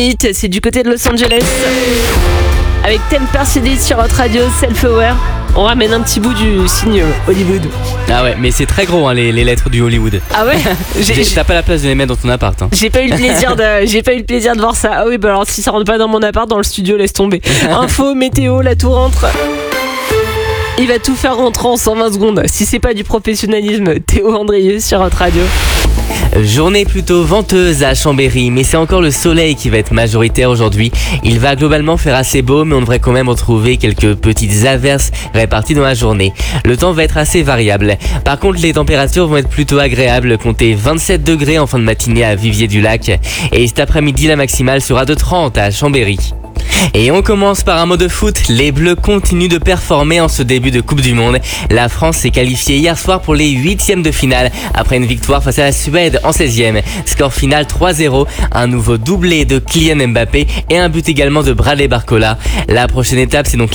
C'est du côté de Los Angeles. Avec Thème Persuadé sur votre radio Self-Aware. On ramène un petit bout du signe Hollywood. Ah ouais, mais c'est très gros hein, les lettres du Hollywood. Ah ouais. T'as pas la place de les mettre dans ton appart. Hein. J'ai pas eu le plaisir de voir ça. Ah oui, bah alors si ça rentre pas dans mon appart, dans le studio, laisse tomber. Info, météo, là tout rentre. Il va tout faire rentrer en 120 secondes. Si c'est pas du professionnalisme, Théo Andrieux sur votre radio. Journée plutôt venteuse à Chambéry, mais c'est encore le soleil qui va être majoritaire aujourd'hui. Il va globalement faire assez beau, mais on devrait quand même retrouver quelques petites averses réparties dans la journée. Le temps va être assez variable. Par contre, les températures vont être plutôt agréables. Comptez 27 degrés en fin de matinée à Vivier-du-Lac. Et cet après-midi, la maximale sera de 30 à Chambéry. Et on commence par un mot de foot. Les Bleus continuent de performer en ce début de Coupe du Monde. La France s'est qualifiée hier soir pour les 8e de finale après une victoire face à la Suède en 16e. Score final 3-0, un nouveau doublé de Kylian Mbappé et un but également de Bradley Barcola. La prochaine étape, c'est donc